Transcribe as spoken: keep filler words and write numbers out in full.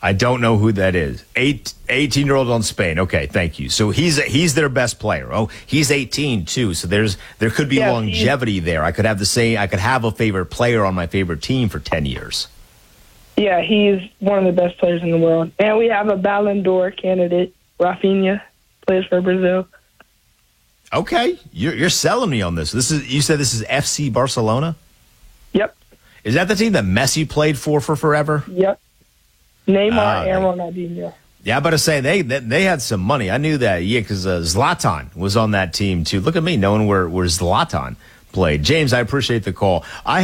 I don't know who that is. Eight, eighteen-year-old on Spain. Okay, thank you. So he's he's their best player. Oh, he's eighteen too. So there's there could be Yeah, longevity there. I could have the same. I could have a favorite player on my favorite team for ten years. Yeah, he's one of the best players in the world. And we have a Ballon d'Or candidate, Rafinha, plays for Brazil. Okay, you're you're selling me on this. This is you said this is F C Barcelona. Yep, Is that the team that Messi played for for forever? yep. Neymar Ah, and they- Ronaldinho. Yeah, I better say they they, they had some money. I knew that. Yeah, because uh, Zlatan was on that team too. Look at me knowing where where Zlatan played. James, I appreciate the call. I